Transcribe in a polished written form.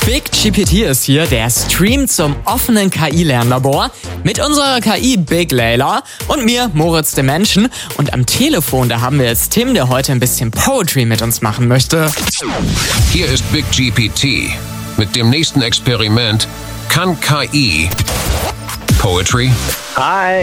Big GPT ist hier, der Stream zum offenen KI-Lernlabor mit unserer KI Big Layla und mir, Moritz dem Menschen. Und am Telefon, da haben wir jetzt Tim, der heute ein bisschen Poetry mit uns machen möchte. Hier ist Big GPT. Mit dem nächsten Experiment kann KI Poetry. Hi.